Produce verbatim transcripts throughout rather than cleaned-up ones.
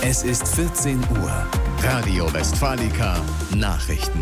Es ist vierzehn Uhr. Radio Westfalica Nachrichten.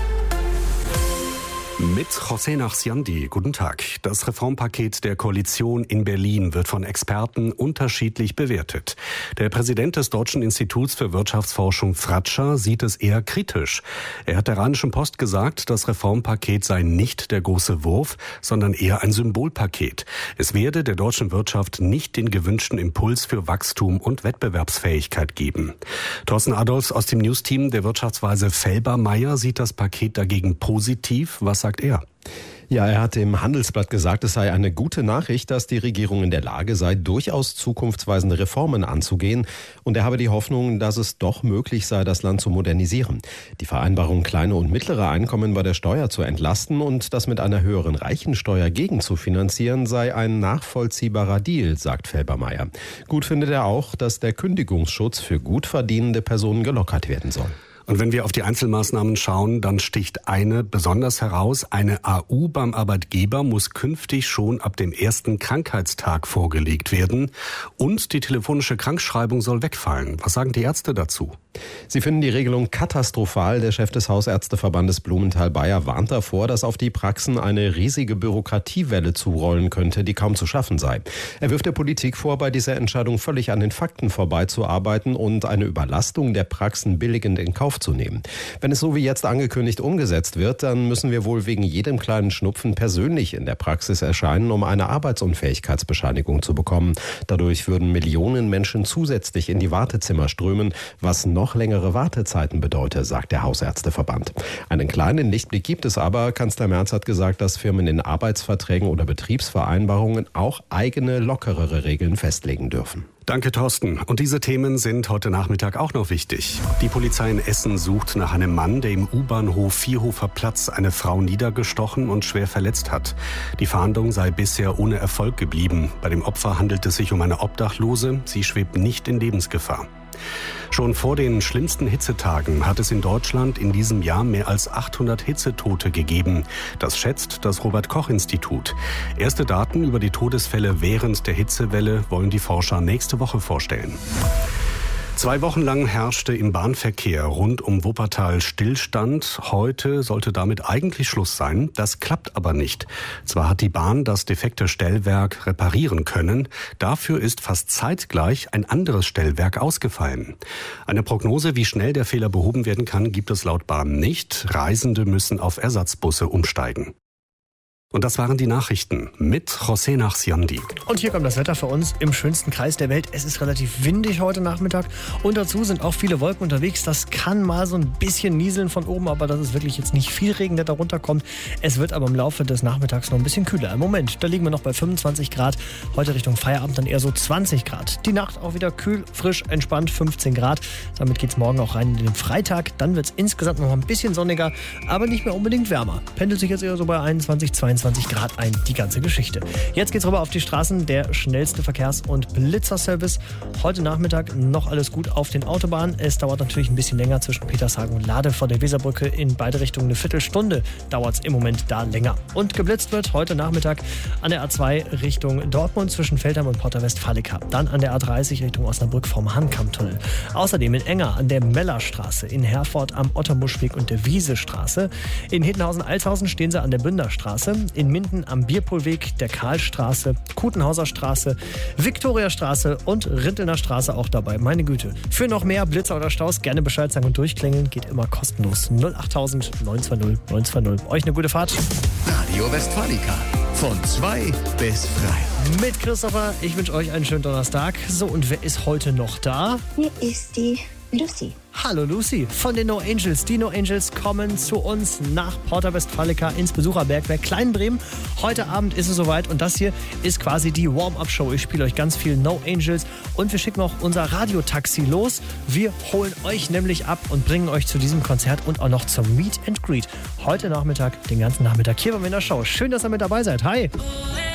Mit José Nachsiandi. Guten Tag. Das Reformpaket der Koalition in Berlin wird von Experten unterschiedlich bewertet. Der Präsident des Deutschen Instituts für Wirtschaftsforschung Fratscher sieht es eher kritisch. Er hat der Rheinischen Post gesagt, das Reformpaket sei nicht der große Wurf, sondern eher ein Symbolpaket. Es werde der deutschen Wirtschaft nicht den gewünschten Impuls für Wachstum und Wettbewerbsfähigkeit geben. Thorsten Adolfs aus dem Newsteam der Wirtschaftsweise Felbermayr sieht das Paket dagegen positiv. Was sagt er? Ja, er hat im Handelsblatt gesagt, es sei eine gute Nachricht, dass die Regierung in der Lage sei, durchaus zukunftsweisende Reformen anzugehen. Und er habe die Hoffnung, dass es doch möglich sei, das Land zu modernisieren. Die Vereinbarung, kleine und mittlere Einkommen bei der Steuer zu entlasten und das mit einer höheren Reichensteuer gegenzufinanzieren, sei ein nachvollziehbarer Deal, sagt Felbermayr. Gut findet er auch, dass der Kündigungsschutz für gut verdienende Personen gelockert werden soll. Und wenn wir auf die Einzelmaßnahmen schauen, dann sticht eine besonders heraus. Eine A U beim Arbeitgeber muss künftig schon ab dem ersten Krankheitstag vorgelegt werden. Und die telefonische Krankschreibung soll wegfallen. Was sagen die Ärzte dazu? Sie finden die Regelung katastrophal. Der Chef des Hausärzteverbandes Blumenthal-Bayer warnt davor, dass auf die Praxen eine riesige Bürokratiewelle zurollen könnte, die kaum zu schaffen sei. Er wirft der Politik vor, bei dieser Entscheidung völlig an den Fakten vorbeizuarbeiten und eine Überlastung der Praxen billigend in Kauf zu nehmen. Wenn es so wie jetzt angekündigt umgesetzt wird, dann müssen wir wohl wegen jedem kleinen Schnupfen persönlich in der Praxis erscheinen, um eine Arbeitsunfähigkeitsbescheinigung zu bekommen. Dadurch würden Millionen Menschen zusätzlich in die Wartezimmer strömen, was noch längere Wartezeiten bedeute, sagt der Hausärzteverband. Einen kleinen Lichtblick gibt es aber. Kanzler Merz hat gesagt, dass Firmen in Arbeitsverträgen oder Betriebsvereinbarungen auch eigene, lockerere Regeln festlegen dürfen. Danke, Thorsten. Und diese Themen sind heute Nachmittag auch noch wichtig. Die Polizei in Essen sucht nach einem Mann, der im U-Bahnhof Vierhofer Platz eine Frau niedergestochen und schwer verletzt hat. Die Fahndung sei bisher ohne Erfolg geblieben. Bei dem Opfer handelt es sich um eine Obdachlose. Sie schwebt nicht in Lebensgefahr. Schon vor den schlimmsten Hitzetagen hat es in Deutschland in diesem Jahr mehr als achthundert Hitzetote gegeben. Das schätzt das Robert-Koch-Institut. Erste Daten über die Todesfälle während der Hitzewelle wollen die Forscher nächste Woche vorstellen. Zwei Wochen lang herrschte im Bahnverkehr rund um Wuppertal Stillstand. Heute sollte damit eigentlich Schluss sein. Das klappt aber nicht. Zwar hat die Bahn das defekte Stellwerk reparieren können. Dafür ist fast zeitgleich ein anderes Stellwerk ausgefallen. Eine Prognose, wie schnell der Fehler behoben werden kann, gibt es laut Bahn nicht. Reisende müssen auf Ersatzbusse umsteigen. Und das waren die Nachrichten mit José Nachsiandi. Und hier kommt das Wetter für uns im schönsten Kreis der Welt. Es ist relativ windig heute Nachmittag und dazu sind auch viele Wolken unterwegs. Das kann mal so ein bisschen nieseln von oben, aber das ist wirklich jetzt nicht viel Regen, der da runterkommt. Es wird aber im Laufe des Nachmittags noch ein bisschen kühler. Im Moment, da liegen wir noch bei fünfundzwanzig Grad. Heute Richtung Feierabend dann eher so zwanzig Grad. Die Nacht auch wieder kühl, frisch, entspannt, fünfzehn Grad. Damit geht es morgen auch rein in den Freitag. Dann wird es insgesamt noch ein bisschen sonniger, aber nicht mehr unbedingt wärmer. Pendelt sich jetzt eher so bei einundzwanzig, zweiundzwanzig Grad ein, die ganze Geschichte. Jetzt geht's rüber auf die Straßen, der schnellste Verkehrs- und Blitzerservice. Heute Nachmittag noch alles gut auf den Autobahnen. Es dauert natürlich ein bisschen länger zwischen Petershagen und Lade vor der Weserbrücke. In beide Richtungen eine Viertelstunde dauert es im Moment da länger. Und geblitzt wird heute Nachmittag an der A zwei Richtung Dortmund zwischen Feldheim und Porta Westfalica. Dann an der A dreißig Richtung Osnabrück vom Hahnkammtunnel. Außerdem in Enger an der Mellerstraße, in Herford am Ottermuschweg und der Wiesestraße. In Hittenhausen-Altshausen stehen sie an der Bünderstraße. In Minden am Bierpohlweg, der Karlstraße, Kutenhauser Straße, Viktoriastraße und Rintelner Straße auch dabei. Meine Güte. Für noch mehr Blitzer oder Staus gerne Bescheid sagen und durchklingeln. Geht immer kostenlos. null achttausend neun zwei null neun zwei null. Euch eine gute Fahrt. Radio Westfalica. Von zwei bis drei. Mit Christopher. Ich wünsche euch einen schönen Donnerstag. So, und wer ist heute noch da? Hier ist die Lucy. Hallo Lucy von den No Angels. Die No Angels kommen zu uns nach Porta Westfalica ins Besucherbergwerk Kleinbremen. Heute Abend ist es soweit und das hier ist quasi die Warm-Up-Show. Ich spiele euch ganz viel No Angels und wir schicken auch unser Radiotaxi los. Wir holen euch nämlich ab und bringen euch zu diesem Konzert und auch noch zum Meet and Greet. Heute Nachmittag, den ganzen Nachmittag hier bei mir in der Show. Schön, dass ihr mit dabei seid. Hi!